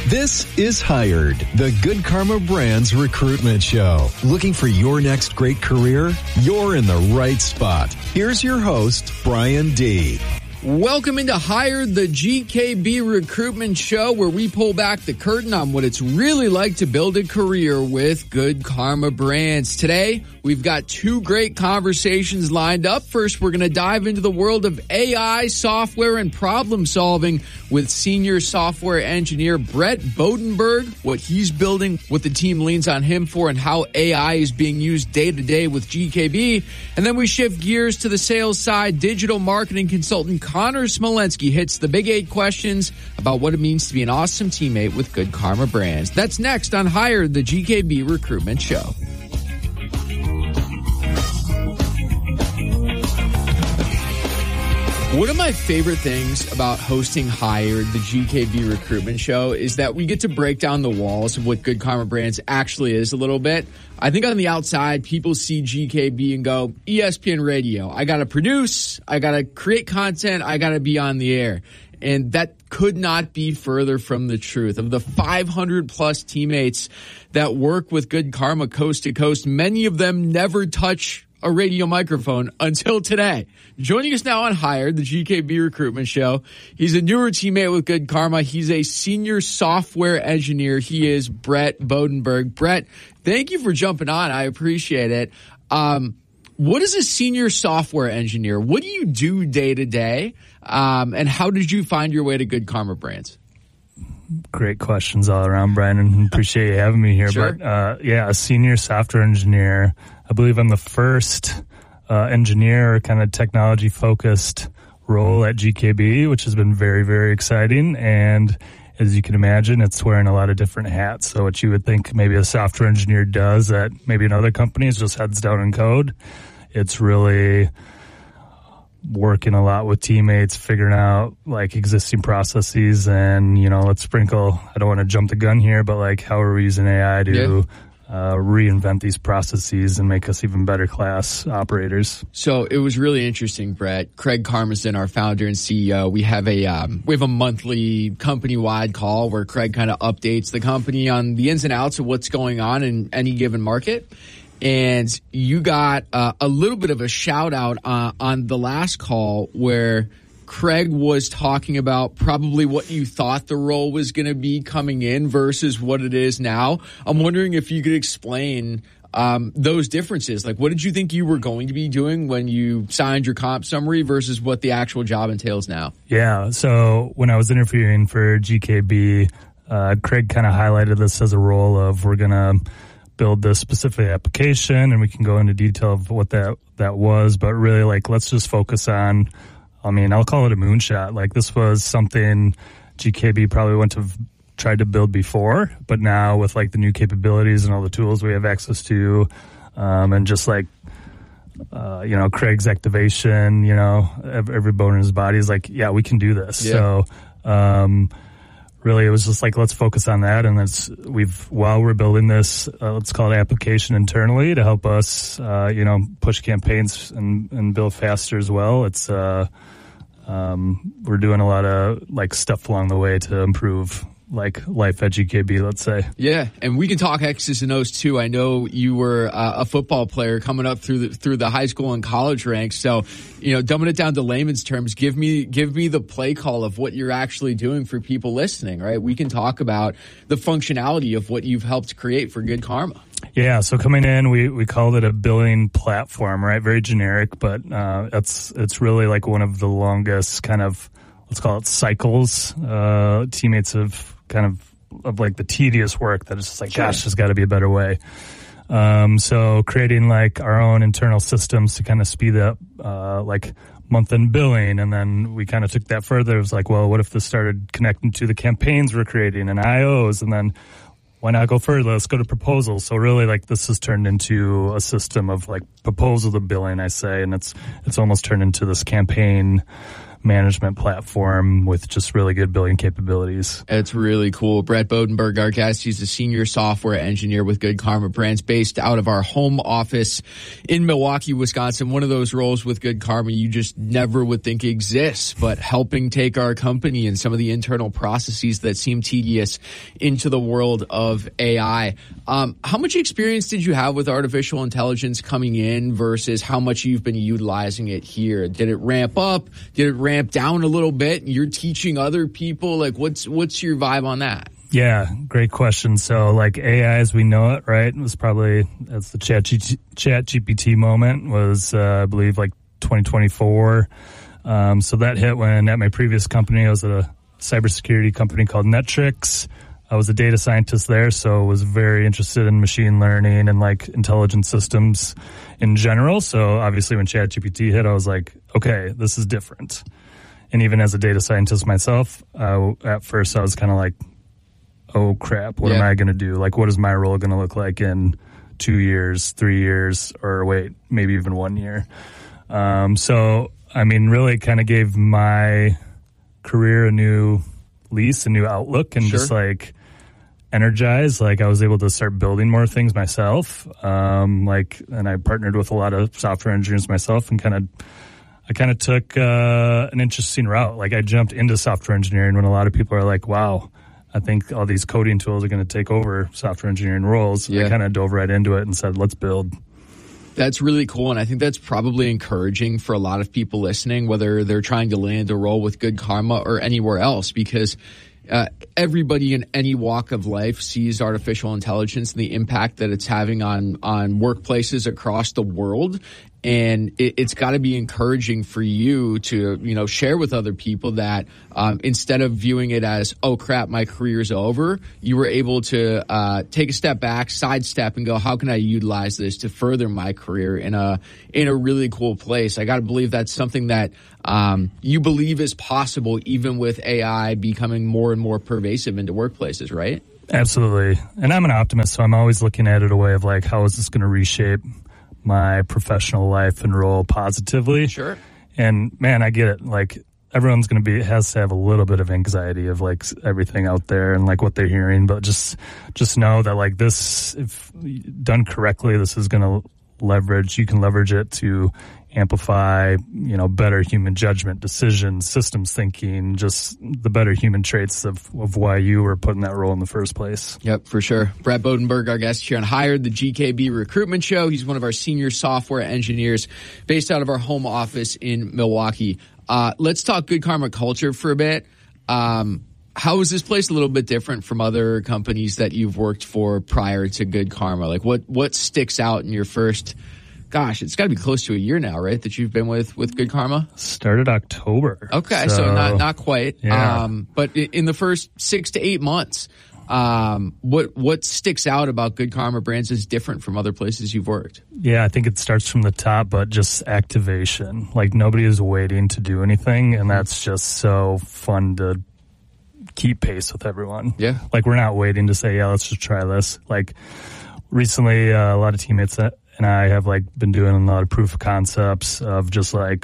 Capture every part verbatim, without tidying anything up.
This is Hired, the Good Karma Brands recruitment show. Looking for your next great career? You're in the right spot. Here's your host, Brian D. Welcome into Hired, the G K B recruitment show, where we pull back the curtain on what it's really like to build a career with Good Karma Brands. Today, we've got two great conversations lined up. First, we're going to dive into the world of A I, software, and problem solving with senior software engineer Brett Bodenberg, what he's building, what the team leans on him for, and how A I is being used day to day with G K B. And then we shift gears to the sales side. Digital marketing consultant Connor Smolensky hits the big eight questions about what it means to be an awesome teammate with Good Karma Brands. That's next on Hired, the G K B recruitment show. One of my favorite things about hosting Hired, the G K B recruitment show, is that we get to break down the walls of what Good Karma Brands actually is a little bit. I think on the outside, people see G K B and go, E S P N radio. I got to produce, I got to create content, I got to be on the air. And that could not be further from the truth. Of the five hundred plus teammates that work with Good Karma coast to coast, many of them never touch a radio microphone until today. Joining us now on Hired, the G K B recruitment show. He's a newer teammate with Good Karma. He's a senior software engineer. He is Brett Bodenberg. Brett, thank you for jumping on. I appreciate it. Um, what is a senior software engineer? What do you do day to day? Um, and how did you find your way to Good Karma Brands? Great questions all around, Brian, and appreciate you having me here. Sure. But uh, yeah, a senior software engineer. I believe I'm the first uh, engineer, kind of technology-focused role at G K B, which has been very, very exciting. And as you can imagine, it's wearing a lot of different hats. So what you would think maybe a software engineer does at maybe in other companies, just heads down and code, it's really working a lot with teammates, figuring out like existing processes, and, you know, let's sprinkle, I don't want to jump the gun here, but like how are we using A I to yeah. uh, reinvent these processes and make us even better class operators. So it was really interesting, Brett. Craig Karmazin, our founder and C E O, we have a um, we have a monthly company-wide call where Craig kind of updates the company on the ins and outs of what's going on in any given market. And you got uh, a little bit of a shout out uh, on the last call where Craig was talking about probably what you thought the role was going to be coming in versus what it is now. I'm wondering if you could explain um, those differences. Like, what did you think you were going to be doing when you signed your comp summary versus what the actual job entails now? Yeah. So when I was interviewing for G K B, uh, Craig kind of highlighted this as a role of we're going to build this specific application, and we can go into detail of what that that was, but really, like, let's just focus on, I mean, I'll call it a moonshot. Like, this was something G K B probably wouldn't have tried to build before, but now with like the new capabilities and all the tools we have access to, um, and just like, uh, you know, Craig's activation, you know, every, every bone in his body is like, yeah, we can do this. Yeah. So, um, really, it was just like, let's focus on that. And it's, we've, while we're building this, uh, let's call it application internally to help us, uh, you know, push campaigns and, and build faster as well. It's, uh, um, we're doing a lot of like stuff along the way to improve like life at G K B, let's say. Yeah, and we can talk X's and O's too. I know you were uh, a football player coming up through the through the high school and college ranks. So, you know, dumbing it down to layman's terms, give me give me the play call of what you're actually doing for people listening, right? We can talk about the functionality of what you've helped create for Good Karma. Yeah, so coming in, we, we called it a billing platform, right? Very generic, but uh, it's it's really like one of the longest kind of, let's call it cycles. Uh, teammates have kind of, of like the tedious work that it's just like, sure. gosh, there's got to be a better way. Um, so creating like our own internal systems to kind of speed up, uh, like month-end billing. And then we kind of took that further. It was like, well, what if this started connecting to the campaigns we're creating and I Os? And then why not go further? Let's go to proposals. So really, like, this has turned into a system of like proposal to billing, I say, and it's, it's almost turned into this campaign management platform with just really good building capabilities. It's really cool. Brett Bodenberg, our guest, he's a senior software engineer with Good Karma Brands based out of our home office in Milwaukee, Wisconsin. One of those roles with Good Karma you just never would think exists, but helping take our company and some of the internal processes that seem tedious into the world of A I. Um, how much experience did you have with artificial intelligence coming in versus how much you've been utilizing it here? Did it ramp up? Did it ramp down a little bit? You're teaching other people? Like, what's what's your vibe on that? Yeah, great question. So, like, A I as we know it, right, was probably, that's the Chat G P T moment was, uh, I believe, like twenty twenty-four. Um, so that hit when at my previous company, I was at a cybersecurity company called Netrix. I was a data scientist there, so was very interested in machine learning and like intelligent systems in general. So obviously when ChatGPT hit, I was like, okay, this is different. And even as a data scientist myself, uh, at first I was kind of like, oh crap, what yeah. am I going to do? Like, what is my role going to look like in two years, three years, or wait, maybe even one year? Um, so, I mean, really kind of gave my career a new lease, a new outlook, and sure. just like energized. Like I was able to start building more things myself. Um, like, and I partnered with a lot of software engineers myself and kind of, I kind of took, uh, an interesting route. Like I jumped into software engineering when a lot of people are like, wow, I think all these coding tools are going to take over software engineering roles. Yeah. I kind of dove right into it and said, let's build. That's really cool, and I think that's probably encouraging for a lot of people listening, whether they're trying to land a role with Good Karma or anywhere else, because uh, everybody in any walk of life sees artificial intelligence and the impact that it's having on on workplaces across the world. And it, it's got to be encouraging for you to, you know, share with other people that um, instead of viewing it as, oh, crap, my career's over, you were able to uh, take a step back, sidestep, and go, how can I utilize this to further my career in a in a really cool place? I got to believe that's something that um, you believe is possible even with A I becoming more and more pervasive into workplaces, right? Absolutely. And I'm an optimist, so I'm always looking at it a way of like, how is this going to reshape my professional life and role positively? Sure. And man, I get it. Like everyone's going to be, has to have a little bit of anxiety of like everything out there and like what they're hearing, but just, just know that like this, if done correctly, this is going to leverage, you can leverage it to amplify, you know, better human judgment, decisions, systems thinking, just the better human traits of, of why you were put in that role in the first place. Yep, for sure. Brett Bodenberg, our guest here on Hired, the G K B Recruitment Show. He's one of our senior software engineers based out of our home office in Milwaukee. Uh, let's talk Good Karma culture for a bit. Um, how is this place a little bit different from other companies that you've worked for prior to Good Karma? Like what, what sticks out in your first, gosh, it's got to be close to a year now, right, that you've been with, with Good Karma? Started October. Okay, so, so not not quite. Yeah. Um, but in the first six to eight months, um, what what sticks out about Good Karma Brands is different from other places you've worked? Yeah, I think it starts from the top, but just activation. Like nobody is waiting to do anything, and that's just so fun to keep pace with everyone. Yeah. Like we're not waiting to say, yeah, let's just try this. Like recently, uh, a lot of teammates that and I have like been doing a lot of proof of concepts of just like,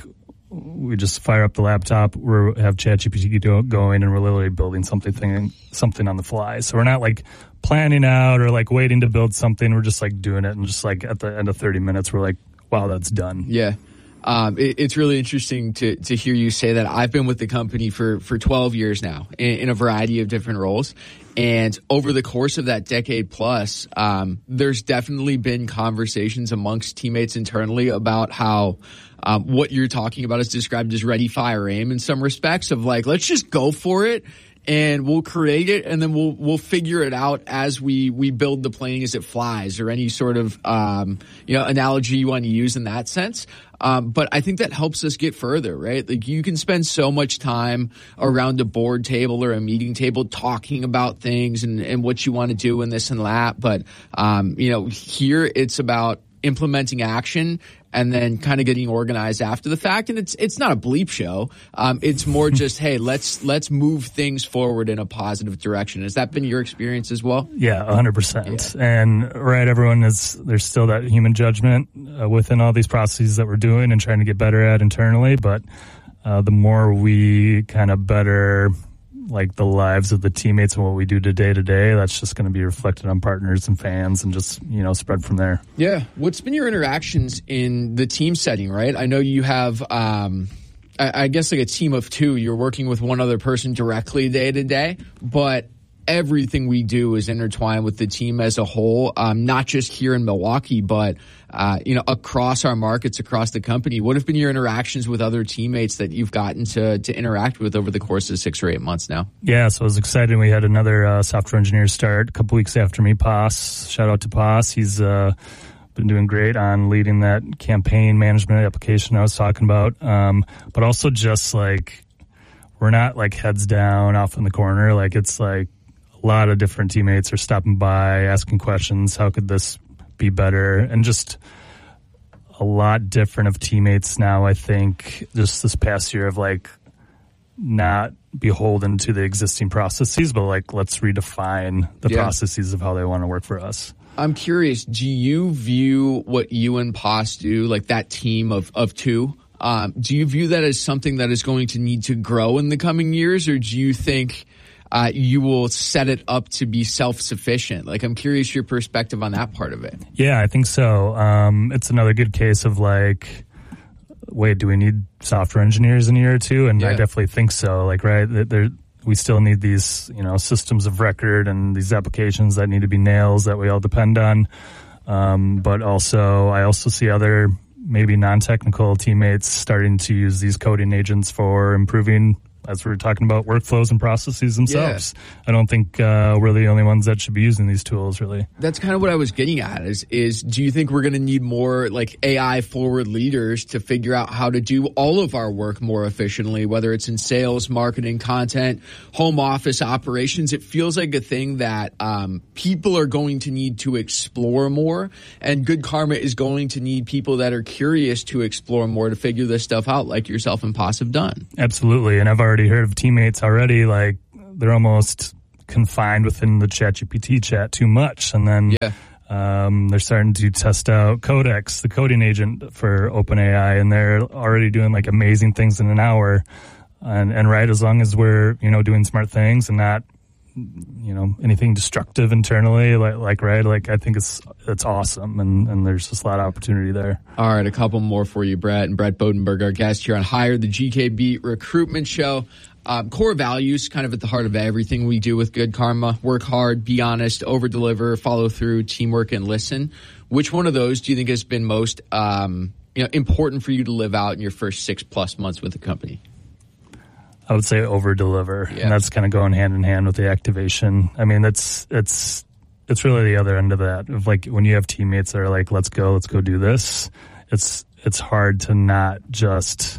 we just fire up the laptop, we have ChatGPT going and we're literally building something, something on the fly. So we're not like planning out or like waiting to build something. We're just like doing it. And just like at the end of thirty minutes, we're like, wow, that's done. Yeah. Um, it, it's really interesting to, to hear you say that. I've been with the company for, for twelve years now in, in a variety of different roles. And over the course of that decade plus, um, there's definitely been conversations amongst teammates internally about how um, what you're talking about is described as ready, fire, aim in some respects of like, let's just go for it. And we'll create it, and then we'll we'll figure it out as we, we build the plane as it flies, or any sort of um, you know analogy you want to use in that sense. Um, but I think that helps us get further, right? Like you can spend so much time around a board table or a meeting table talking about things and, and what you want to do and this and that. But um, you know, here it's about implementing action and then kind of getting organized after the fact. And it's it's not a bleep show. Um, it's more just, hey, let's let's move things forward in a positive direction. Has that been your experience as well? Yeah, one hundred percent. Yeah. And right, everyone is, there's still that human judgment uh, within all these processes that we're doing and trying to get better at internally. But uh, the more we kind of better like the lives of the teammates and what we do to day to day, that's just going to be reflected on partners and fans and just, you know, spread from there. Yeah. What's been your interactions in the team setting, right? I know you have, um, I, I guess like a team of two, you're working with one other person directly day to day, but everything we do is intertwined with the team as a whole, um, not just here in Milwaukee, but, uh, you know, across our markets, across the company. What have been your interactions with other teammates that you've gotten to, to interact with over the course of six or eight months now? Yeah, so it was exciting. We had another uh, software engineer start a couple weeks after me, Paz. Shout out to Paz. He's uh, been doing great on leading that campaign management application I was talking about. Um, but also just like, we're not like heads down off in the corner. Like it's like, a lot of different teammates are stopping by, asking questions. How could this be better? And just a lot different of teammates now, I think, just this past year of like not beholden to the existing processes, but like let's redefine the yeah. processes of how they want to work for us. I'm curious, do you view what you and Paz do, like that team of, of two, um, do you view that as something that is going to need to grow in the coming years, or do you think Uh, you will set it up to be self-sufficient? Like, I'm curious your perspective on that part of it. Yeah, I think so. Um, it's another good case of like, wait, do we need software engineers in a year or two? And yeah. I definitely think so. Like, right, there, we still need these, you know, systems of record and these applications that need to be nails that we all depend on. Um, but also, I also see other maybe non-technical teammates starting to use these coding agents for improving, as we were talking about, workflows and processes themselves. Yeah. I don't think uh, we're the only ones that should be using these tools, really. That's kind of what I was getting at is, is do you think we're going to need more like A I forward leaders to figure out how to do all of our work more efficiently, whether it's in sales, marketing, content, home office operations? It feels like a thing that um, people are going to need to explore more, and Good Karma is going to need people that are curious to explore more to figure this stuff out, like yourself and Paz have done. Absolutely, and I've already already heard of teammates already, like they're almost confined within the ChatGPT chat too much. And then yeah. um, they're starting to test out Codex, the coding agent for OpenAI, and they're already doing like amazing things in an hour. And, and right, as long as we're, you know, doing smart things and not, you know, anything destructive internally, like, like right, like I think it's it's awesome, and, and there's just a lot of opportunity there. All right, a couple more for you, Brett. And Brett Bodenberg, our guest here on Hire, the G K B Recruitment Show. Um, core values kind of at the heart of everything we do with Good Karma. Work hard, be honest, over-deliver, follow through, teamwork, and listen. Which one of those do you think has been most um, you know, important for you to live out in your first six-plus months with the company? I would say over deliver, yeah. and that's kind of going hand in hand with the activation. I mean, that's it's it's really the other end of that. Of like when you have teammates that are like, "Let's go, let's go do this." It's it's hard to not just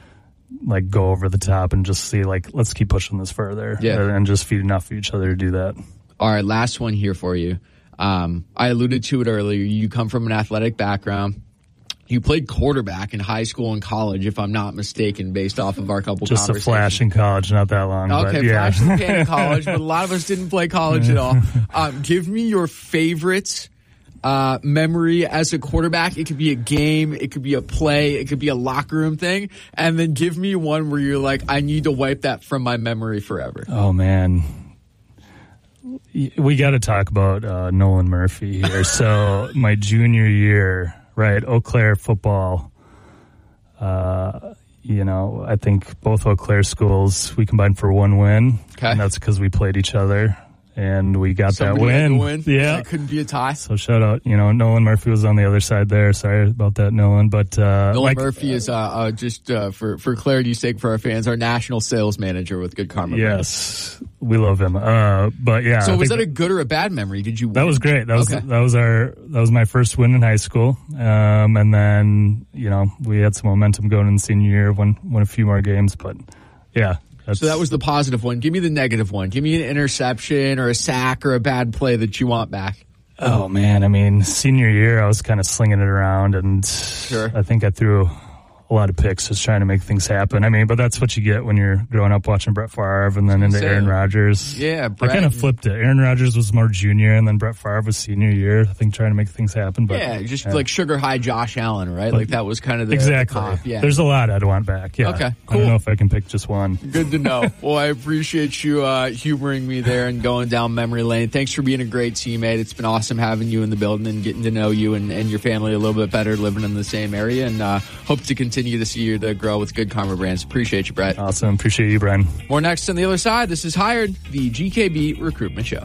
like go over the top and just see like, let's keep pushing this further, yeah. and just feeding off each other to do that. All right, last one here for you. Um, I alluded to it earlier. You come from an athletic background. You played quarterback in high school and college, if I'm not mistaken, based off of our couple Just conversations. Just a flash in college, not that long. Okay, but yeah. flash in college, but a lot of us didn't play college at all. Um, give me your favorite uh, memory as a quarterback. It could be a game, it could be a play, it could be a locker room thing, and then give me one where you're like, I need to wipe that from my memory forever. Oh, man. We got to talk about uh, Nolan Murphy here. So my junior year... Right, Eau Claire football. Uh, you know, I think both Eau Claire schools, we combined for one win. Okay. And that's because we played each other, and we got Somebody that win. win. Yeah. It couldn't be a tie. So shout out, you know, Nolan Murphy was on the other side there. Sorry about that, Nolan. But uh, Nolan Mike, Murphy is, uh, uh, just uh, for, for clarity's sake for our fans, our national sales manager with Good Karma. Yes, Brand. We love him. Uh, but yeah. So I was that a good or a bad memory? Did you win? That was great. That was, okay. that was our, that was my first win in high school. Um, and then, you know, we had some momentum going in the senior year, won, won a few more games, but yeah. That's, so that was the positive one. Give me the negative one. Give me an interception or a sack or a bad play that you want back. Oh, man. I mean, senior year, I was kind of slinging it around, and sure. I think I threw a a lot of picks, just trying to make things happen. I mean, but that's what you get when you're growing up watching Brett Favre and then into Same. Aaron Rodgers. Yeah, Brett. I kind of flipped it. Aaron Rodgers was more junior, and then Brett Favre was senior year. I think trying to make things happen. But yeah, just yeah. like sugar high Josh Allen, right? But Like that was kind of the exactly. the comp. Yeah, there's a lot I'd want back. Yeah. Okay, I cool. don't know if I can pick just one. Good to know. Well, I appreciate you uh, humoring me there and going down memory lane. Thanks for being a great teammate. It's been awesome having you in the building and getting to know you and, and your family a little bit better, living in the same area, and uh, hope to continue to see you to grow with Good Karma Brands. Appreciate you, Brett. Awesome. Appreciate you, Brian. More next on the other side. This is Hired, the G K B Recruitment Show.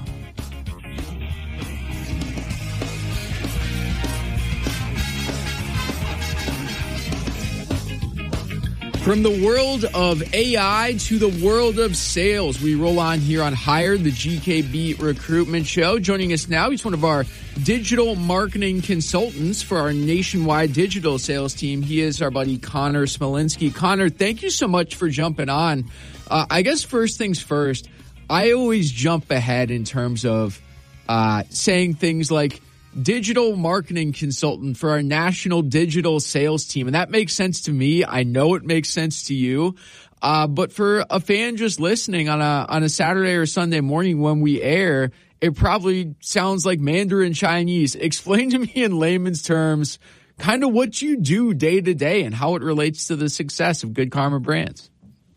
From the world of A I to the world of sales, we roll on here on Hired, the G K B Recruitment Show. Joining us now, he's one of our digital marketing consultants for our nationwide digital sales team. He is our buddy Connor Smolinski. Connor, thank you so much for jumping on. Uh, I guess first things first, I always jump ahead in terms of uh, saying things like digital marketing consultant for our national digital sales team. And that makes sense to me. I know it makes sense to you. Uh, but for a fan just listening on a, on a Saturday or Sunday morning when we air, it probably sounds like Mandarin Chinese. Explain to me in layman's terms kind of what you do day to day and how it relates to the success of Good Karma Brands.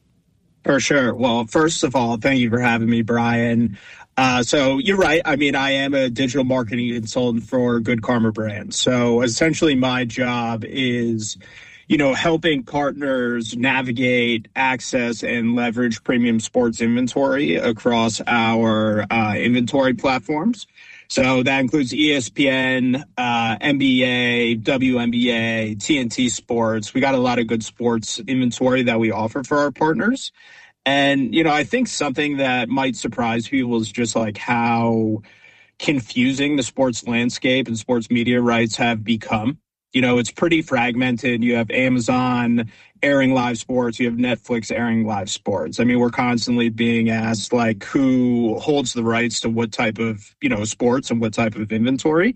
For sure. Well, first of all, thank you for having me, Brian. Uh, so you're right. I mean, I am a digital marketing consultant for Good Karma Brands. So essentially my job is, you know, helping partners navigate, access, and leverage premium sports inventory across our uh, inventory platforms. So that includes E S P N, uh, N B A, W N B A, T N T Sports. We got a lot of good sports inventory that we offer for our partners. And, you know, I think something that might surprise people is just like how confusing the sports landscape and sports media rights have become. You know, it's pretty fragmented. You have Amazon airing live sports. You have Netflix airing live sports. I mean, we're constantly being asked, like, who holds the rights to what type of, you know, sports and what type of inventory.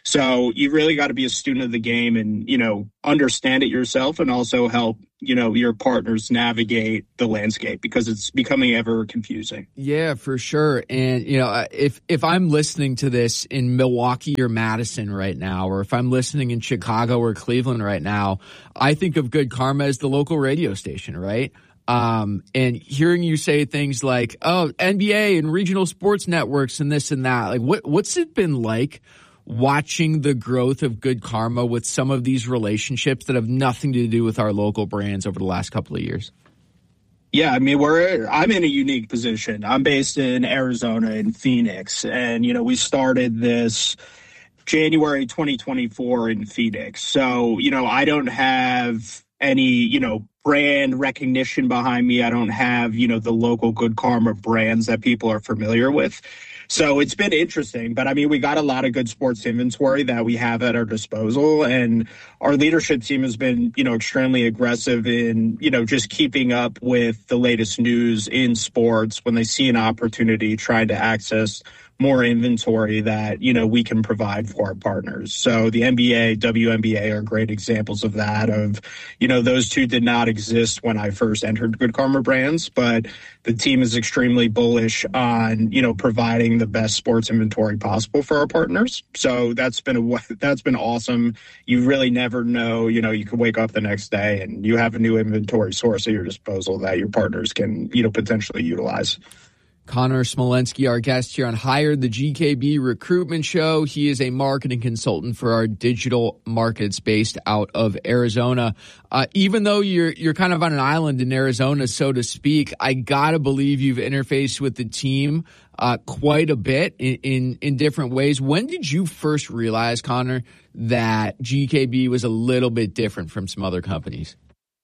So you really got to be a student of the game and, you know, understand it yourself and also help, you know, your partners navigate the landscape because it's becoming ever confusing. Yeah, for sure. And, you know, if, if I'm listening to this in Milwaukee or Madison right now, or if I'm listening in Chicago or Cleveland right now, I think of Good Karma as the local radio station, right? Um, and hearing you say things like, oh, N B A and regional sports networks and this and that, like what, what's it been like watching the growth of Good Karma with some of these relationships that have nothing to do with our local brands over the last couple of years? Yeah, I mean, we're I'm in a unique position. I'm based in Arizona, in Phoenix, and, you know, we started this January twenty twenty-four in Phoenix. So, you know, I don't have any, you know, brand recognition behind me. I don't have, you know, the local Good Karma brands that people are familiar with. So it's been interesting, but I mean, we got a lot of good sports inventory that we have at our disposal, and our leadership team has been, you know, extremely aggressive in, you know, just keeping up with the latest news in sports when they see an opportunity, trying to access more inventory that, you know, we can provide for our partners. So the N B A, W N B A are great examples of that, of, you know, those two did not exist when I first entered Good Karma Brands, but the team is extremely bullish on, you know, providing the best sports inventory possible for our partners. So that's been a, that's been awesome. You really never know, you know, you could wake up the next day and you have a new inventory source at your disposal that your partners can, you know, potentially utilize. Connor Smolinski, our guest here on Hired, the G K B Recruitment Show. He is a marketing consultant for our digital markets based out of Arizona. Uh, even though you're you're kind of on an island in Arizona, so to speak, I gotta believe you've interfaced with the team uh, quite a bit in, in in different ways. When did you first realize, Connor, that G K B was a little bit different from some other companies?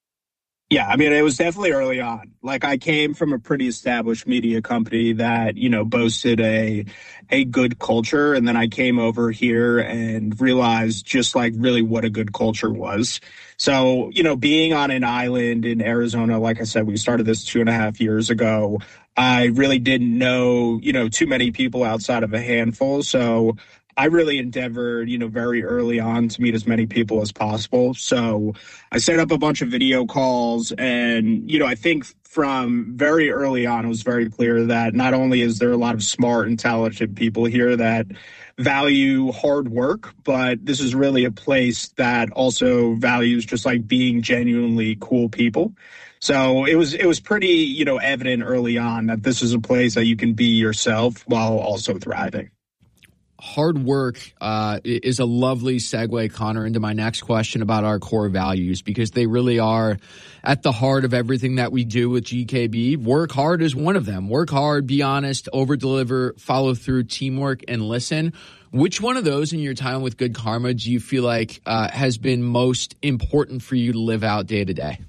Yeah, I mean, it was definitely early on. Like, I came from a pretty established media company that, you know, boasted a a good culture. And then I came over here and realized just like really what a good culture was. So, you know, being on an island in Arizona, like I said, we started this two and a half years ago. I really didn't know, you know, too many people outside of a handful. So I really endeavored, you know, very early on to meet as many people as possible. So I set up a bunch of video calls, and, you know, I think from very early on, it was very clear that not only is there a lot of smart, intelligent people here that value hard work, but this is really a place that also values just like being genuinely cool people. So it was it was pretty, you know, evident early on that this is a place that you can be yourself while also thriving. Hard work uh, is a lovely segue, Connor, into my next question about our core values, because they really are at the heart of everything that we do with G K B. Work hard is one of them. Work hard, be honest, over-deliver, follow through, teamwork, and listen. Which one of those in your time with Good Karma do you feel like uh, has been most important for you to live out day to day?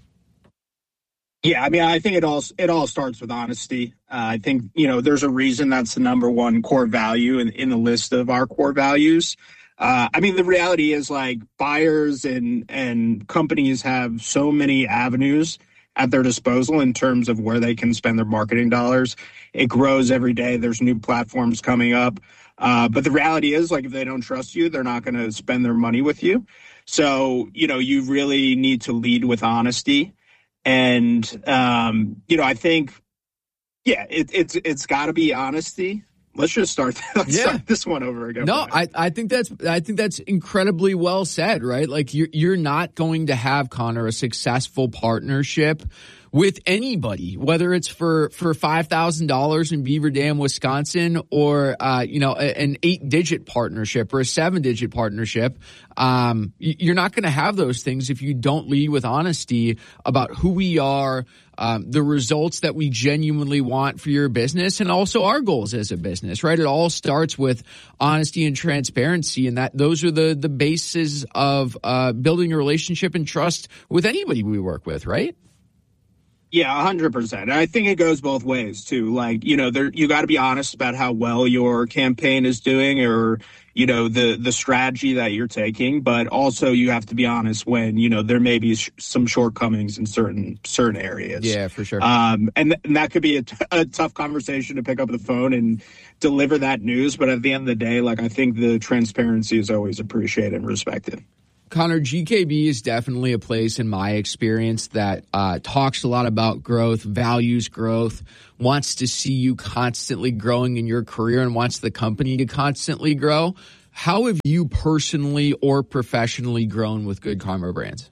Yeah, I mean, I think it all it all starts with honesty. Uh, I think, you know, there's a reason that's the number one core value in, in the list of our core values. Uh, I mean, the reality is, like, buyers and and companies have so many avenues at their disposal in terms of where they can spend their marketing dollars. It grows every day. There's new platforms coming up. Uh, but the reality is, like, if they don't trust you, they're not going to spend their money with you. So, you know, you really need to lead with honesty. And, um, you know, I think, yeah, it, it's it's got to be honesty. Let's just start, let's yeah. start this one over again. No, I, I think that's I think that's incredibly well said, right? Like, you're you're not going to have, Connor, a successful partnership with anybody, whether it's for for five thousand dollars in Beaver Dam, Wisconsin, or uh, you know, a, an eight digit partnership or a seven digit partnership. Um, you're not going to have those things if you don't lead with honesty about who we are, um, the results that we genuinely want for your business, and also our goals as a business. Right? It all starts with honesty and transparency, and that those are the the bases of uh, building a relationship and trust with anybody we work with. Right? Yeah, one hundred percent. I think it goes both ways, too. Like, you know, there, you got to be honest about how well your campaign is doing, or, you know, the, the strategy that you're taking. But also you have to be honest when, you know, there may be sh- some shortcomings in certain certain areas. Yeah, for sure. Um, and, th- and that could be a, t- a tough conversation to pick up the phone and deliver that news. But at the end of the day, like, I think the transparency is always appreciated and respected. Connor, G K B is definitely a place in my experience that uh, talks a lot about growth, values growth, wants to see you constantly growing in your career, and wants the company to constantly grow. How have you personally or professionally grown with Good Karma Brands?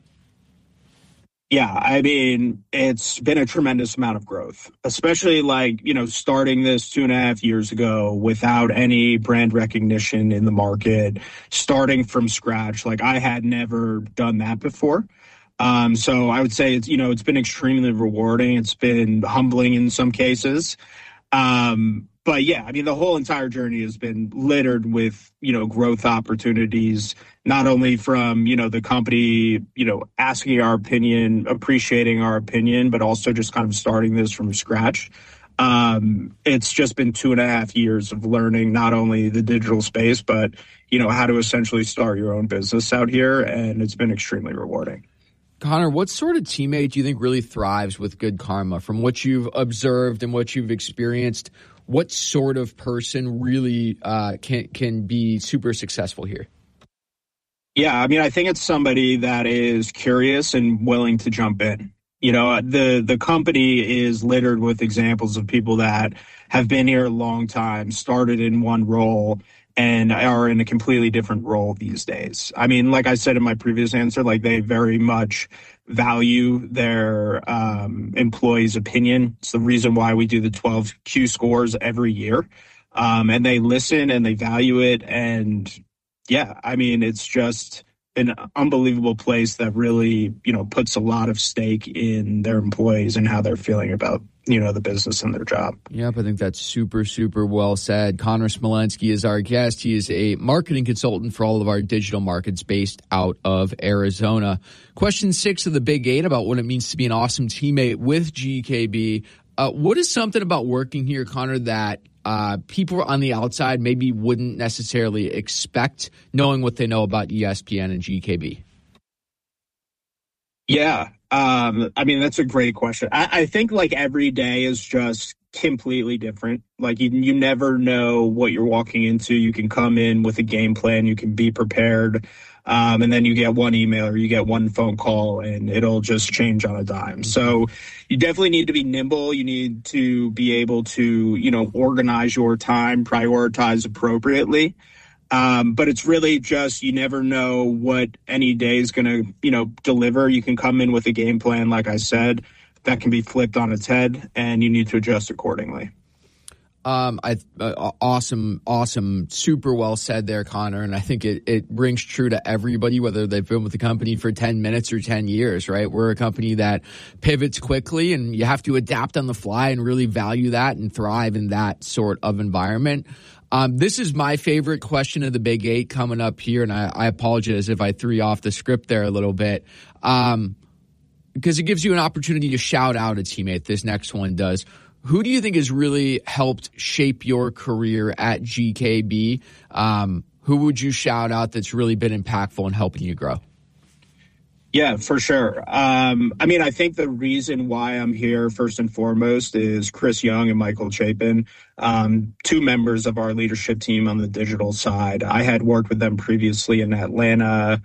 Yeah, I mean, it's been a tremendous amount of growth, especially, like, you know, starting this two and a half years ago without any brand recognition in the market, starting from scratch. Like, I had never done that before. Um, so I would say it's, you know, it's been extremely rewarding. It's been humbling in some cases. Um, But yeah, I mean, the whole entire journey has been littered with, you know, growth opportunities, not only from, you know, the company, you know, asking our opinion, appreciating our opinion, but also just kind of starting this from scratch. Um, it's just been two and a half years of learning not only the digital space, but, you know, how to essentially start your own business out here. And it's been extremely rewarding. Connor, what sort of teammate do you think really thrives with Good Karma? From what you've observed and what you've experienced, what sort of person really uh, can can be super successful here? Yeah, I mean, I think it's somebody that is curious and willing to jump in. You know, the the company is littered with examples of people that have been here a long time, started in one role, and are in a completely different role these days. I mean, like I said in my previous answer, like, they very much value their um, employees' opinion. It's the reason why we do the twelve Q scores every year. Um, and they listen and they value it. And yeah, I mean, it's just an unbelievable place that really, you know, puts a lot of stake in their employees and how they're feeling about, you know, the business and their job. Yep, I think that's super, super well said. Connor Smolensky is our guest. He is a marketing consultant for all of our digital markets based out of Arizona. Question six of the Big Eight about what it means to be an awesome teammate with G K B. Uh, what is something about working here, Connor, that uh, people on the outside maybe wouldn't necessarily expect, knowing what they know about E S P N and G K B? Yeah. Um, I mean, that's a great question. I, I think, like, every day is just completely different. Like you, you never know what you're walking into. You can come in with a game plan. You can be prepared. Um, and then you get one email or you get one phone call and it'll just change on a dime. So you definitely need to be nimble. You need to be able to, you know, organize your time, prioritize appropriately. Um, but it's really just, you never know what any day is going to, you know, deliver. You can come in with a game plan, like I said, that can be flipped on its head and you need to adjust accordingly. Um, I, uh, awesome, awesome, super well said there, Connor. And I think it, it rings true to everybody, whether they've been with the company for ten minutes or ten years, right? We're a company that pivots quickly and you have to adapt on the fly and really value that and thrive in that sort of environment. Um, this is my favorite question of the Big Eight coming up here. And I, I apologize if I threw you off the script there a little bit. Um, because it gives you an opportunity to shout out a teammate. This next one does. Who do you think has really helped shape your career at G K B? Um, who would you shout out that's really been impactful in helping you grow? Yeah, for sure. Um, I mean, I think the reason why I'm here first and foremost is Chris Young and Michael Chapin, um, two members of our leadership team on the digital side. I had worked with them previously in Atlanta.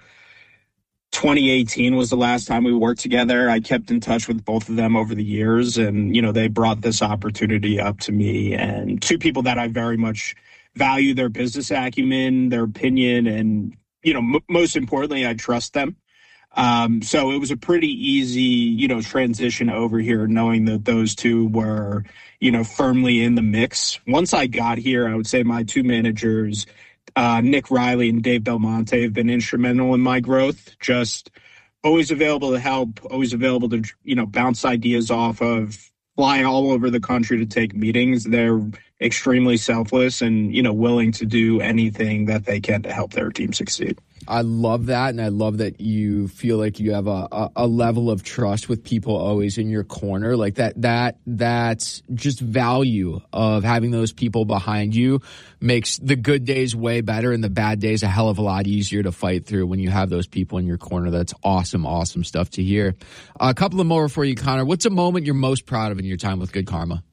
twenty eighteen was the last time we worked together. I kept in touch with both of them over the years and, you know, they brought this opportunity up to me, and two people that I very much value their business acumen, their opinion, and, you know, m- most importantly, I trust them. Um, so it was a pretty easy, you know, transition over here, knowing that those two were, you know, firmly in the mix. Once I got here, I would say my two managers, Uh, Nick Riley and Dave Belmonte, have been instrumental in my growth. Just always available to help, always available to, you know, bounce ideas off of, fly all over the country to take meetings. They're extremely selfless and, you know, willing to do anything that they can to help their team succeed. I love that, and I love that you feel like you have a, a, a level of trust with people always in your corner. Like that, that, that's just value of having those people behind you makes the good days way better and the bad days a hell of a lot easier to fight through when you have those people in your corner. That's awesome, awesome stuff to hear. Uh, a couple of more for you, Connor. What's a moment you're most proud of in your time with Good Karma?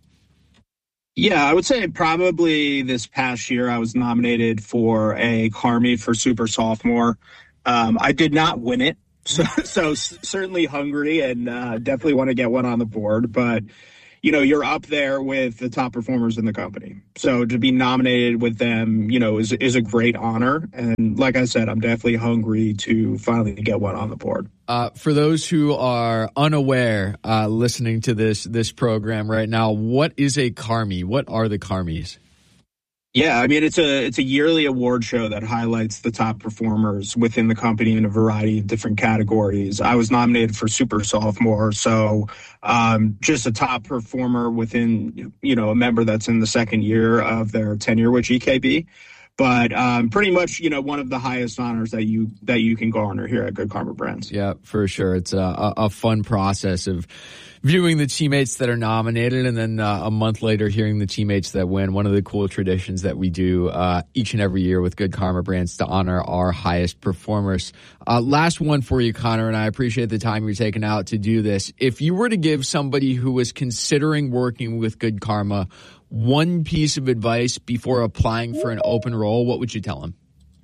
Yeah, I would say probably this past year I was nominated for a Carmi for Super Sophomore. Um, I did not win it, so, so certainly hungry and uh, definitely want to get one on the board. But, you know, you're up there with the top performers in the company. So to be nominated with them, you know, is is a great honor. And like I said, I'm definitely hungry to finally get one on the board. Uh, for those who are unaware, uh, listening to this this program right now, what is a Carmi? What are the Carmis? Yeah, I mean, it's a it's a yearly award show that highlights the top performers within the company in a variety of different categories. I was nominated for Super Sophomore, so um, just a top performer within, you know, a member that's in the second year of their tenure with G K B. But um, pretty much, you know, one of the highest honors that you that you can garner here at Good Karma Brands. Yeah, for sure. It's a, a fun process of viewing the teammates that are nominated and then uh, a month later hearing the teammates that win. One of the cool traditions that we do uh, each and every year with Good Karma Brands to honor our highest performers. Uh, last one for you, Connor, and I appreciate the time you're taking out to do this. If you were to give somebody who was considering working with Good Karma one piece of advice before applying for an open role, what would you tell them?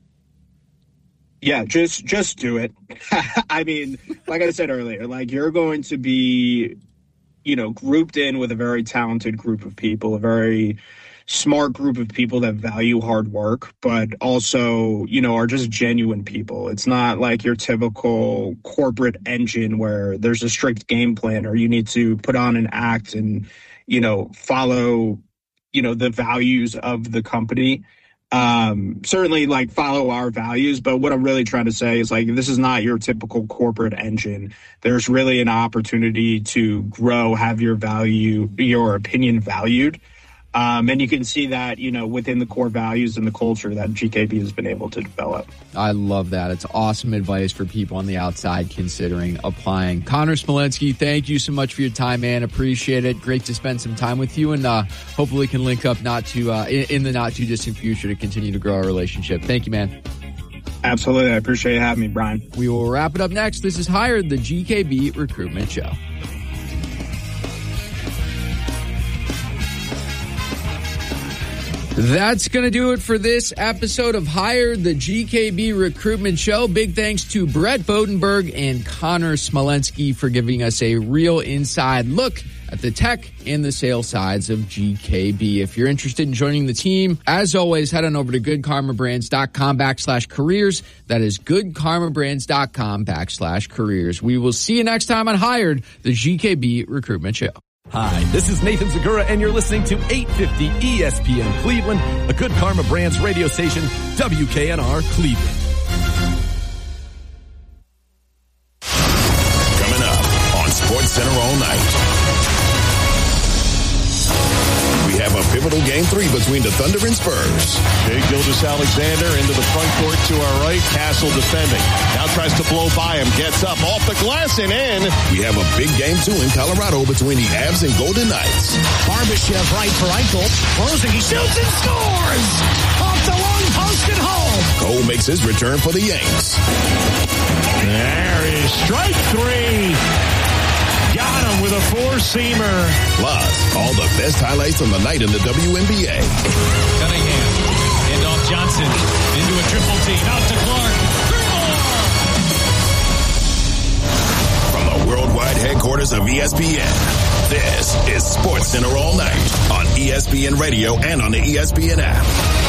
Yeah, just just do it. I mean, like I said earlier, like you're going to be, you know, grouped in with a very talented group of people, a very smart group of people that value hard work, but also, you know, are just genuine people. It's not like your typical corporate engine where there's a strict game plan or you need to put on an act and, you know, follow, you know, the values of the company. Um, certainly like follow our values, but what I'm really trying to say is like, this is not your typical corporate engine. There's really an opportunity to grow, have your value, your opinion valued. Um, and you can see that, you know, within the core values and the culture that G K B has been able to develop. I love that. It's awesome advice for people on the outside considering applying. Connor Smolenski, thank you so much for your time, man. Appreciate it. Great to spend some time with you, and uh, hopefully can link up not too uh, in, in the not too distant future to continue to grow our relationship. Thank you, man. Absolutely. I appreciate you having me, Brian. We will wrap it up next. This is Hired, the G K B Recruitment Show. That's going to do it for this episode of Hired, the G K B Recruitment Show. Big thanks to Brett Bodenberg and Connor Smolensky for giving us a real inside look at the tech and the sales sides of G K B. If you're interested in joining the team, as always, head on over to goodkarmabrands.com backslash careers. That is goodkarmabrands.com backslash careers. We will see you next time on Hired, the G K B Recruitment Show. Hi, this is Nathan Zagura, and you're listening to eight fifty E S P N Cleveland, a Good Karma Brands radio station, W K N R Cleveland. Coming up on SportsCenter all night, we have a pivotal game three between the Thunder and Spurs. Shai Gilgeous-Alexander into the front court to our right. Castle defending. Now tries to blow by him. Gets up off the glass and in. We have a big game two in Colorado between the Avs and Golden Knights. Barbashev right for Eichel. Closing. He shoots and scores! Off the long post and home. Cole makes his return for the Yanks. There is strike three. Got him with a four-seamer. Plus, all the best highlights from the night in the W N B A. Cunningham. Hand off Johnson. Into a triple team. Out to Clark. Three more. From the worldwide headquarters of E S P N, this is SportsCenter all night on E S P N Radio and on the E S P N app.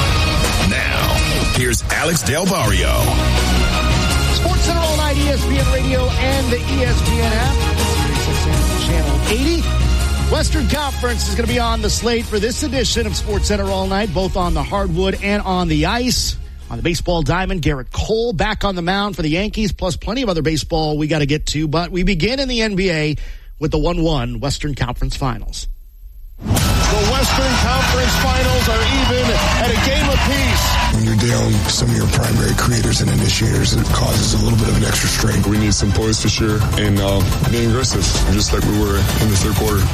Now, here's Alex Del Barrio. SportsCenter all night, E S P N Radio and the E S P N app. Channel eighty. Western Conference is going to be on the slate for this edition of SportsCenter all night, both on the hardwood and on the ice. On the baseball diamond, Garrett Cole back on the mound for the Yankees, plus plenty of other baseball we got to get to. But we begin in the N B A with the one one Western Conference Finals. The Western Conference Finals are even at a game apiece. When you're down some of your primary creators and initiators, it causes a little bit of an extra strain. We need some poise for sure and uh, being aggressive, just like we were in the third quarter.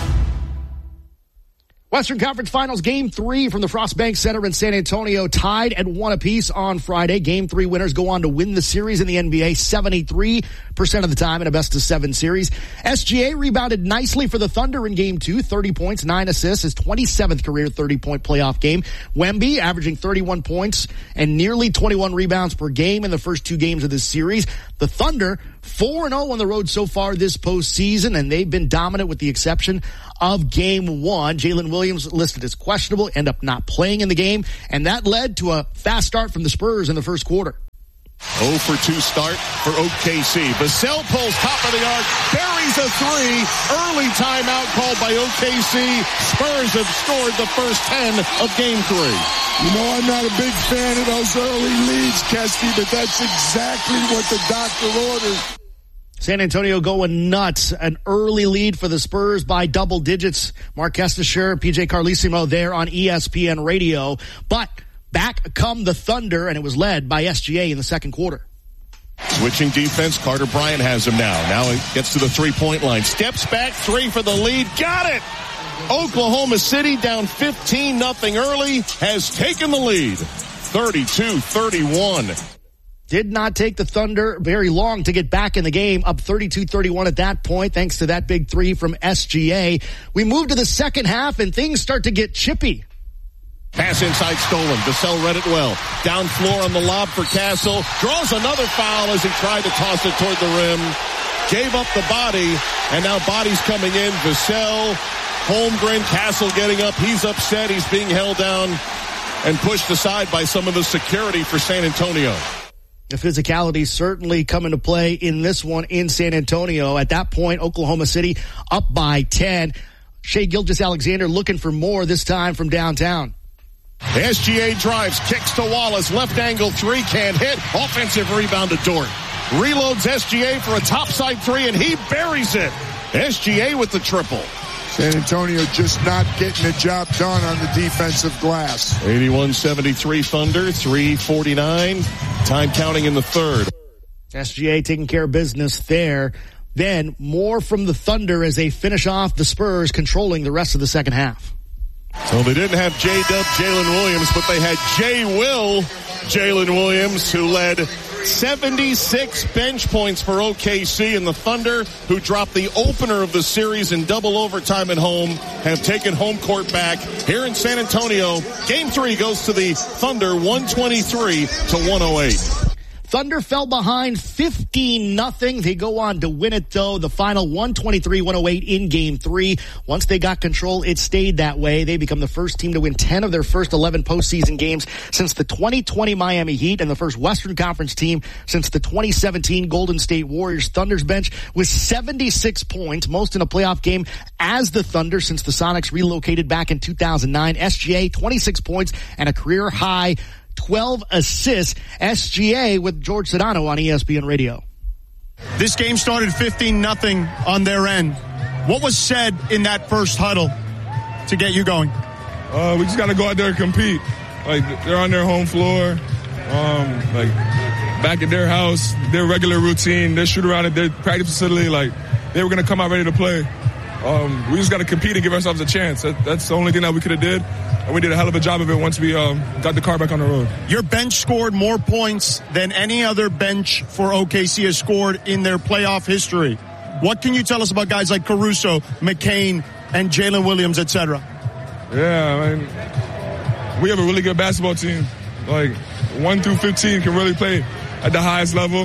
Western Conference Finals Game three from the Frostbank Center in San Antonio, tied at one apiece on Friday. Game three winners go on to win the series in the N B A seventy-three percent of the time in a best-of-seven series. S G A rebounded nicely for the Thunder in Game two, thirty points, nine assists, his twenty-seventh career thirty-point playoff game. Wemby averaging thirty-one points and nearly twenty-one rebounds per game in the first two games of this series. The Thunder, four and oh on the road so far this postseason, and they've been dominant with the exception of Game one. Jalen Williams listed as questionable, end up not playing in the game, and that led to a fast start from the Spurs in the first quarter. oh for two start for O K C. Vassell pulls top of the arc, buries a three. Early timeout called by O K C. Spurs have scored the first ten of Game three. You know, I'm not a big fan of those early leads, Kesty, but that's exactly what the doctor ordered. San Antonio going nuts. An early lead for the Spurs by double digits. Mark Kestisher, P J Carlesimo there on E S P N Radio. But back come the Thunder, and it was led by S G A in the second quarter. Switching defense, Carter Bryant has him now. Now he gets to the three-point line. Steps back, three for the lead. Got it! Oklahoma City down fifteen nothing early, has taken the lead. thirty-two thirty-one. Did not take the Thunder very long to get back in the game, up thirty-two thirty-one at that point, thanks to that big three from S G A. We move to the second half, and things start to get chippy. Pass inside stolen. Vassell read it well. Down floor on the lob for Castle. Draws another foul as he tried to toss it toward the rim. Gave up the body, and now bodies coming in. Vassell, Holmgren, Castle getting up. He's upset. He's being held down and pushed aside by some of the security for San Antonio. The physicality certainly come into play in this one in San Antonio. At that point, Oklahoma City up by ten. Shai Gilgeous-Alexander looking for more, this time from downtown. S G A drives, kicks to Wallace, left angle three, can't hit. Offensive rebound to Dort. Reloads S G A for a topside three, and he buries it. S G A with the triple. San Antonio just not getting the job done on the defensive glass. eighty-one seventy-three Thunder, three forty-nine. Time counting in the third. S G A taking care of business there. Then more from the Thunder as they finish off the Spurs, controlling the rest of the second half. So they didn't have J-Dub Jalen Williams, but they had J-Will Jalen Williams, who led seventy-six bench points for O K C, and the Thunder, who dropped the opener of the series in double overtime at home, have taken home court back here in San Antonio. Game three goes to the Thunder, one twenty-three to one oh eight. Thunder fell behind fifteen nothing. They go on to win it, though. The final one twenty-three one oh eight in game three. Once they got control, it stayed that way. They become the first team to win ten of their first eleven postseason games since the twenty twenty Miami Heat, and the first Western Conference team since the twenty seventeen Golden State Warriors. Thunder's bench with seventy-six points, most in a playoff game as the Thunder since the Sonics relocated back in two thousand nine. S G A, twenty-six points and a career high twelve assists. S G A with George Sedano on E S P N Radio. This game started fifteen nothing on their end. What was said in that first huddle to get you going? Uh, we just got to go out there and compete. Like, they're on their home floor, um, like back at their house, their regular routine, their shoot around at their practice facility. Like, they were going to come out ready to play. Um, we just got to compete and give ourselves a chance. That, that's the only thing that we could have did, and we did a hell of a job of it once we um, got the car back on the road. Your bench scored more points than any other bench for O K C has scored in their playoff history. What can you tell us about guys like Caruso, McCain, and Jalen Williams, et cetera? Yeah, I mean, we have a really good basketball team. Like, one through fifteen can really play at the highest level.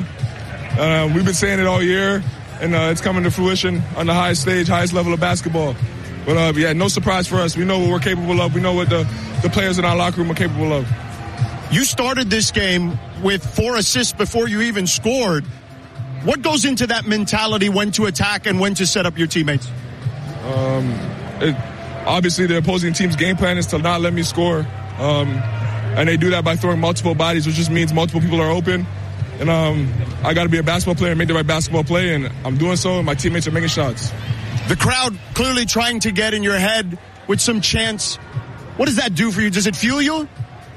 Uh, we've been saying it all year. And uh, it's coming to fruition on the highest stage, highest level of basketball. But, uh, yeah, no surprise for us. We know what we're capable of. We know what the, the players in our locker room are capable of. You started this game with four assists before you even scored. What goes into that mentality when to attack and when to set up your teammates? Um, it, obviously, the opposing team's game plan is to not let me score. Um, and they do that by throwing multiple bodies, which just means multiple people are open. And um, I got to be a basketball player and make the right basketball play, and I'm doing so, and my teammates are making shots. The crowd clearly trying to get in your head with some chants. What does that do for you? Does it fuel you?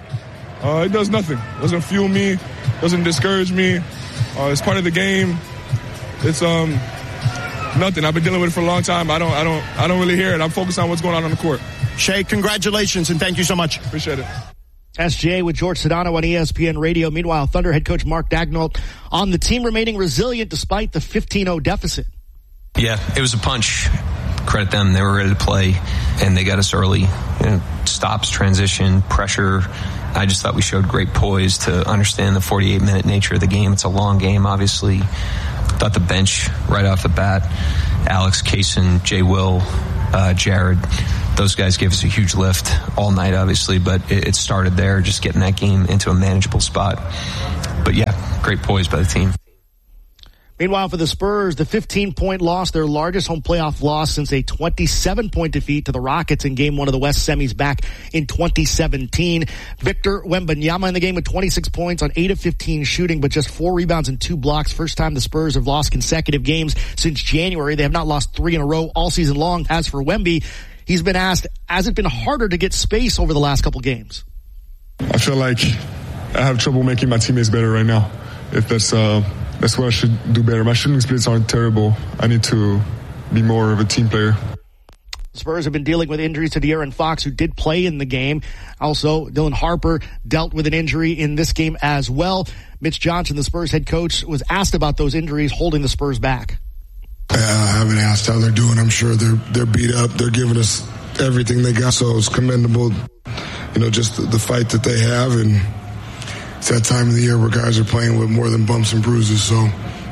Uh, it does nothing. It doesn't fuel me. Doesn't discourage me. Uh, it's part of the game. It's um nothing. I've been dealing with it for a long time. I don't, I don't, I don't really hear it. I'm focused on what's going on on the court. Shea, congratulations, and thank you so much. Appreciate it. S G A with George Sedano on E S P N Radio. Meanwhile, Thunder head coach Mark Daigneault on the team remaining resilient despite the fifteen oh deficit. Yeah, it was a punch. Credit them. They were ready to play, and they got us early. You know, stops, transition, pressure. I just thought we showed great poise to understand the forty-eight minute nature of the game. It's a long game, obviously. Thought the bench right off the bat, Alex, Kaysen, Jay Will, uh, Jared, those guys gave us a huge lift all night, obviously, but it, it started there, just getting that game into a manageable spot. But yeah, great poise by the team. Meanwhile, for the Spurs, the fifteen-point loss, their largest home playoff loss since a twenty-seven point defeat to the Rockets in Game one of the West semis back in twenty seventeen. Victor Wembanyama in the game with twenty-six points on eight of fifteen shooting, but just four rebounds and two blocks. First time the Spurs have lost consecutive games since January. They have not lost three in a row all season long. As for Wemby, he's been asked, has it been harder to get space over the last couple games? I feel like I have trouble making my teammates better right now. If that's uh, that's what I should do better. My shooting splits aren't terrible. I need to be more of a team player. Spurs have been dealing with injuries to De'Aaron Fox, who did play in the game. Also, Dylan Harper dealt with an injury in this game as well. Mitch Johnson, the Spurs head coach, was asked about those injuries holding the Spurs back. I haven't asked how they're doing. I'm sure they're they're beat up. They're giving us everything they got, so it's commendable, you know, just the, the fight that they have. And it's that time of the year where guys are playing with more than bumps and bruises, so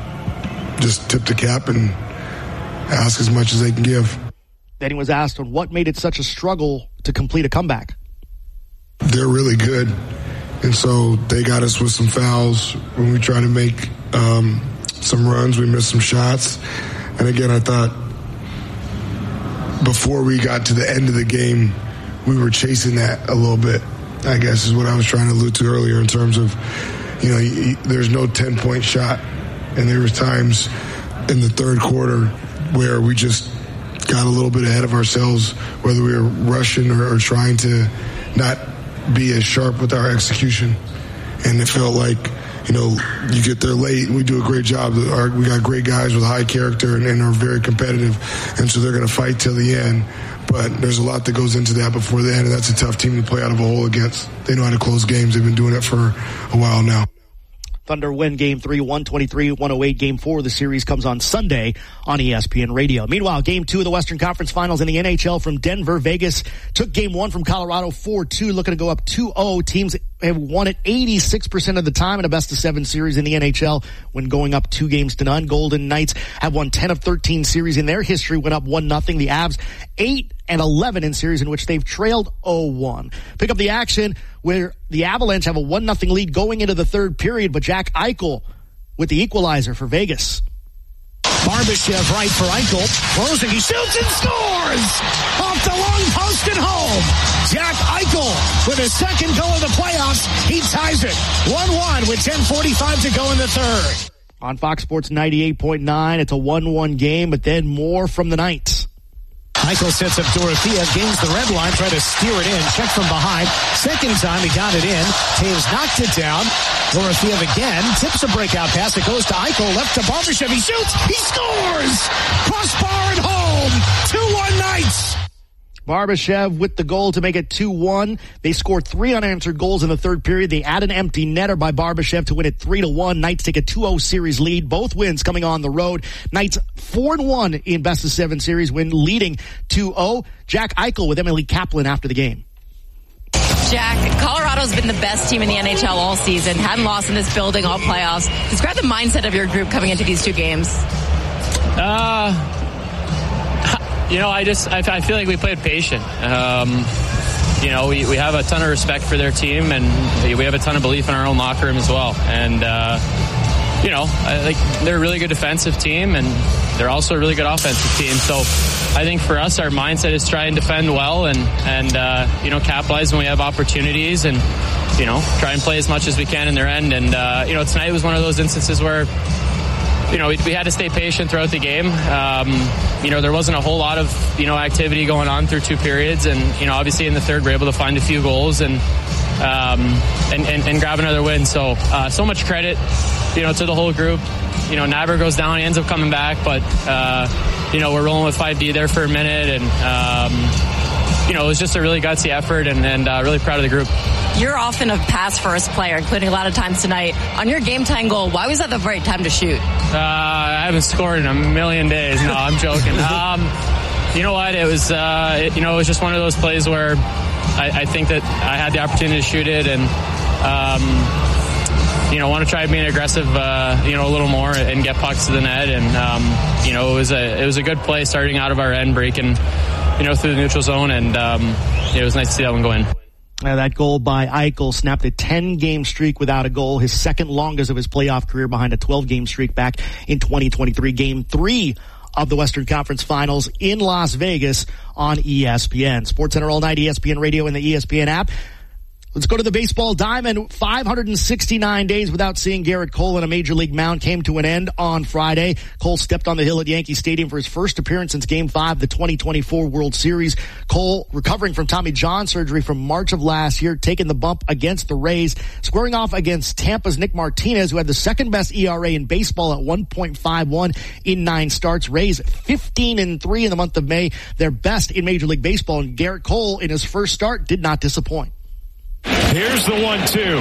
just tip the cap and ask as much as they can give. Then he was asked on what made it such a struggle to complete a comeback. They're really good, and so they got us with some fouls when we try to make um, some runs. We missed some shots. And again, I thought before we got to the end of the game, we were chasing that a little bit, I guess is what I was trying to allude to earlier in terms of, you know, there's no ten-point shot. And there was times in the third quarter where we just got a little bit ahead of ourselves, whether we were rushing or, or trying to not be as sharp with our execution. And it felt like, you know, you get there late, and we do a great job. Our, we got great guys with high character and, and are very competitive, and so they're going to fight till the end. But there's a lot that goes into that before the end, and that's a tough team to play out of a hole against. They know how to close games. They've been doing it for a while now. Thunder win game three, one twenty-three one oh eight. Game four of the series comes on Sunday on E S P N Radio. Meanwhile, game two of the Western Conference Finals in the N H L from Denver. Vegas took game one from Colorado four two, looking to go up two oh. Teams have won it eighty-six percent of the time in a best of seven series in the N H L when going up two games to none. Golden Knights have won ten of thirteen series in their history, went up one nothing. The Avs eight and eleven in series in which they've trailed oh one. Pick up the action where the Avalanche have a one nothing lead going into the third period, but Jack Eichel with the equalizer for Vegas. Barbashev right for Eichel. Closing, he shoots and scores! Off the long post at home. Jack Eichel with his second goal of the playoffs. He ties it one one with ten forty-five to go in the third. On Fox Sports ninety-eight point nine, it's a one one game, but then more from the Knights. Eichel sets up Dorofeev, gains the red line, try to steer it in, check from behind. Second time he got it in. Taves knocked it down. Dorofeev again, tips a breakout pass. It goes to Eichel, left to Barbashev. He shoots, he scores! Crossbar at home, two one Knights. Barbashev with the goal to make it two one. They scored three unanswered goals in the third period. They add an empty netter by Barbashev to win it three to one. Knights take a two oh series lead. Both wins coming on the road. Knights four and one in best of seven series win, leading two oh. Jack Eichel with Emily Kaplan after the game. Jack, Colorado's been the best team in the N H L all season. Hadn't lost in this building all playoffs. Describe the mindset of your group coming into these two games. Uh... You know, I just, I, I feel like we played patient. Um, you know, we, we have a ton of respect for their team, and we have a ton of belief in our own locker room as well. And, uh, you know, I, like they're a really good defensive team, and they're also a really good offensive team. So I think for us, our mindset is try and defend well and, and uh, you know, capitalize when we have opportunities and, you know, try and play as much as we can in their end. And, uh, you know, tonight was one of those instances where, you know, we, we had to stay patient throughout the game. Um, you know, there wasn't a whole lot of, you know, activity going on through two periods. And, you know, obviously in the third, we're able to find a few goals and, um, and, and, and grab another win. So, uh, so much credit, you know, to the whole group. You know, Naber goes down, he ends up coming back, but, uh, you know, we're rolling with five D there for a minute. And, um, you know, it was just a really gutsy effort and, and uh, really proud of the group. You're often a pass-first player, including a lot of times tonight. On your game-tying goal, why was that the right time to shoot? Uh, I haven't scored in a million days. No, I'm joking. um, you know what? It was, uh, it, you know, it was just one of those plays where I, I think that I had the opportunity to shoot it and, um, you know, want to try being aggressive, uh, you know, a little more and get pucks to the net. And, um, you know, it was a, it was a good play starting out of our end, breaking, you know, through the neutral zone. And, um, it was nice to see that one go in. Uh, that goal by Eichel snapped a ten-game streak without a goal, his second longest of his playoff career behind a twelve-game streak back in twenty twenty-three. Game three of the Western Conference Finals in Las Vegas on E S P N. SportsCenter all night, E S P N Radio and the E S P N app. Let's go to the baseball diamond. five hundred sixty-nine days without seeing Garrett Cole in a major league mound came to an end on Friday. Cole stepped on the hill at Yankee Stadium for his first appearance since Game five of the twenty twenty-four World Series. Cole, recovering from Tommy John surgery from March of last year, taking the bump against the Rays, squaring off against Tampa's Nick Martinez, who had the second best E R A in baseball at one point five one in nine starts. Rays fifteen and three in the month of May, their best in Major League Baseball, and Garrett Cole in his first start did not disappoint. Here's the one two.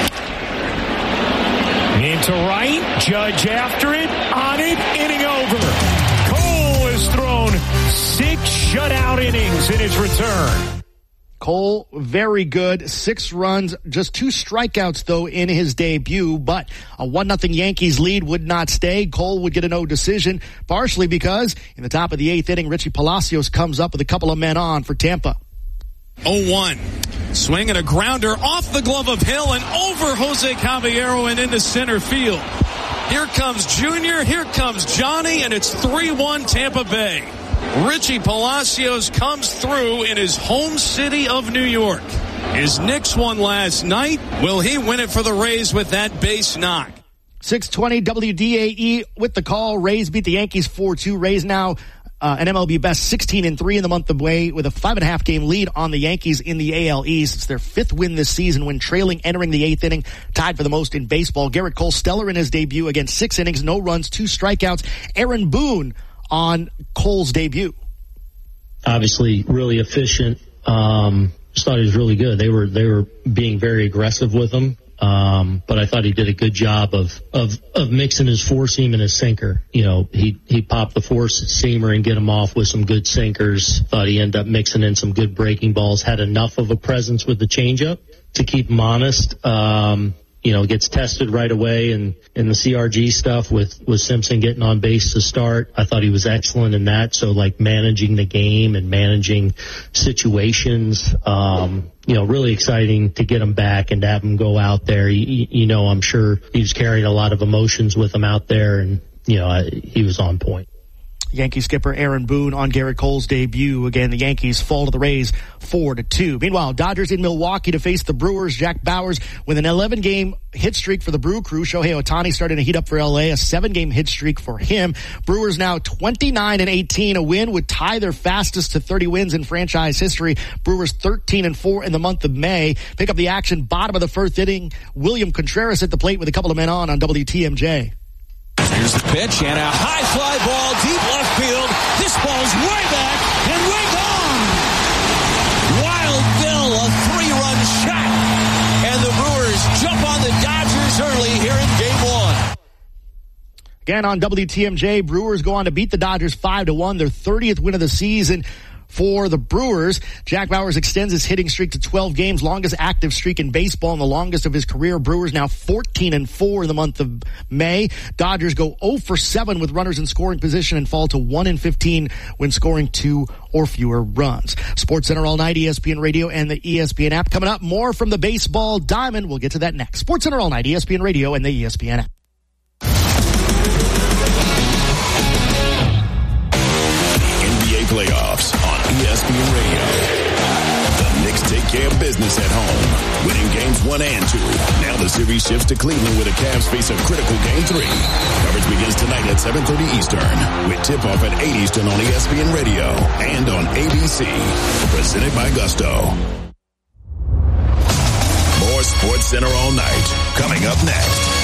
Into right, Judge after it, on it, inning over. Cole has thrown six shutout innings in his return. Cole, very good. Six runs, just two strikeouts, though, in his debut. But a one nothing Yankees lead would not stay. Cole would get a no decision, partially because in the top of the eighth inning, Richie Palacios comes up with a couple of men on for Tampa. oh one. Swing and a grounder off the glove of Hill and over Jose Caballero and into center field. Here comes Junior, here comes Johnny, and it's three one Tampa Bay. Richie Palacios comes through in his home city of New York. His Knicks won last night. Will he win it for the Rays with that base knock? six twenty W D A E with the call. Rays beat the Yankees four two. Rays now Uh, an M L B best sixteen and three in the month of May with a five and a half game lead on the Yankees in the A L East. It's their fifth win this season when trailing entering the eighth inning, tied for the most in baseball. Garrett Cole stellar in his debut against six innings, no runs, two strikeouts. Aaron Boone on Cole's debut. Obviously really efficient, um, just thought he was really good. They were they were being very aggressive with him. Um, but I thought he did a good job of, of, of mixing his four seam and his sinker. You know, he, he popped the four seamer and get him off with some good sinkers. Thought he ended up mixing in some good breaking balls, had enough of a presence with the changeup to keep him honest. Um, you know, gets tested right away and in the C R G stuff with, with Simpson getting on base to start. I thought he was excellent in that. So like managing the game and managing situations, um, you know, really exciting to get him back and to have him go out there. You, you know, I'm sure he was carrying a lot of emotions with him out there, and, you know, I, he was on point. Yankee skipper Aaron Boone on Garrett Cole's debut. Again, the Yankees fall to the Rays four to two. Meanwhile, Dodgers in Milwaukee to face the Brewers. Jack Bauers with an eleven game hit streak for the Brew Crew. Shohei Ohtani starting to heat up for L A, a seven game hit streak for him. Brewers now twenty-nine and eighteen. A win would tie their fastest to thirty wins in franchise history. Brewers thirteen and four in the month of May. Pick up the action bottom of the first inning. William Contreras at the plate with a couple of men on on W T M J. Here's the pitch and a high fly ball deep left field. This ball's way back and way gone. Wild Bill, a three-run shot. And the Brewers jump on the Dodgers early here in game one. Again on W T M J, Brewers go on to beat the Dodgers five to one, their thirtieth win of the season. For the Brewers, Jack Bauers extends his hitting streak to twelve games, longest active streak in baseball and the longest of his career. Brewers now fourteen and four in the month of May. Dodgers go oh for seven with runners in scoring position and fall to one and fifteen when scoring two or fewer runs. SportsCenter all night, E S P N Radio and the E S P N app. Coming up, more from the baseball diamond. We'll get to that next. SportsCenter all night, E S P N Radio and the E S P N app. Playoffs on E S P N Radio. The Knicks take care of business at home, winning games one and two. Now the series shifts to Cleveland where the Cavs face a critical game three. Coverage begins tonight at seven thirty Eastern with tip-off at eight Eastern on E S P N Radio and on A B C. Presented by Gusto. More SportsCenter all night. Coming up next.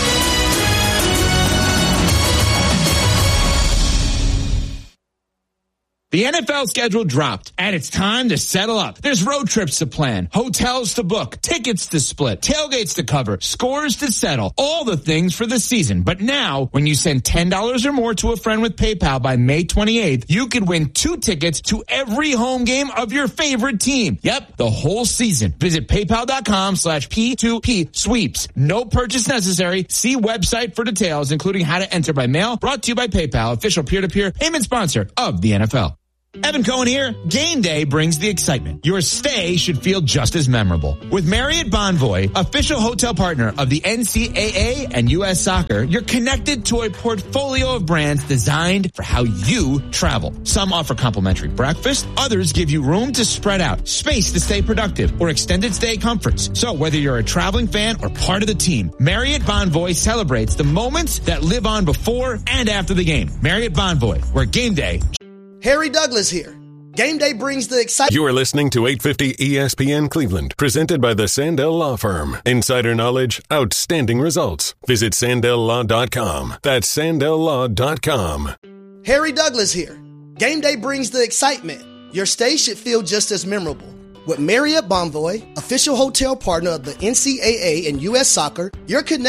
The N F L schedule dropped, and it's time to settle up. There's road trips to plan, hotels to book, tickets to split, tailgates to cover, scores to settle, all the things for the season. But now, when you send ten dollars or more to a friend with PayPal by May twenty-eighth, you could win two tickets to every home game of your favorite team. Yep, the whole season. Visit paypal.com slash P2P sweeps. No purchase necessary. See website for details, including how to enter by mail. Brought to you by PayPal, official peer-to-peer payment sponsor of the N F L. Evan Cohen here. Game day brings the excitement. Your stay should feel just as memorable. With Marriott Bonvoy, official hotel partner of the N C double A and U S Soccer, you're connected to a portfolio of brands designed for how you travel. Some offer complimentary breakfast. Others give you room to spread out, space to stay productive, or extended stay comforts. So whether you're a traveling fan or part of the team, Marriott Bonvoy celebrates the moments that live on before and after the game. Marriott Bonvoy, where game day... Harry Douglas here. Game day brings the excitement. You are listening to eight fifty E S P N Cleveland, presented by the Sandell Law Firm. Insider knowledge, outstanding results. Visit Sandell Law dot com. That's Sandell Law dot com. Harry Douglas here. Game day brings the excitement. Your stay should feel just as memorable. With Marriott Bonvoy, official hotel partner of the N C double A and U S Soccer, you're connected